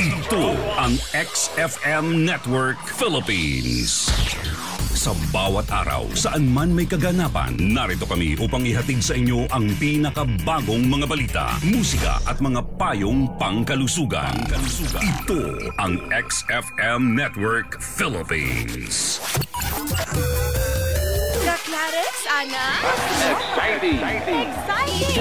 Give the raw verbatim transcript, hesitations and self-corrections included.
Ito ang X F M Network Philippines. Sa bawat araw, saan man may kaganapan, narito kami upang ihatid sa inyo ang pinakabagong mga balita, musika at mga payong pangkalusugan. pangkalusugan. Ito ang X F M Network Philippines. Clarence, Ana? Exciting! Exciting!